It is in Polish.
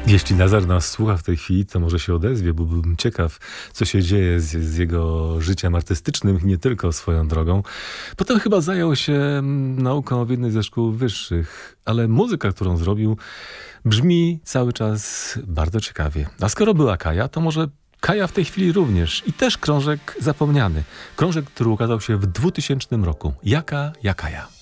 Jeśli Nazar nas słucha w tej chwili, to może się odezwie, bo byłbym ciekaw, co się dzieje z jego życiem artystycznym, nie tylko swoją drogą. Potem chyba zajął się nauką w jednej ze szkół wyższych, ale muzyka, którą zrobił, brzmi cały czas bardzo ciekawie. A skoro była Kaja, to może Kaja w tej chwili również. I też krążek zapomniany. Krążek, który ukazał się w 2000 roku. Jaka Kaja?